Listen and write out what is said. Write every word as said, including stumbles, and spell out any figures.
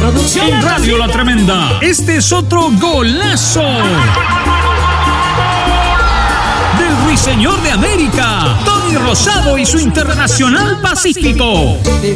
En Radio La Tremenda, este es otro golazo del Ruiseñor de América, Tony Rosado y su Internacional Pacífico.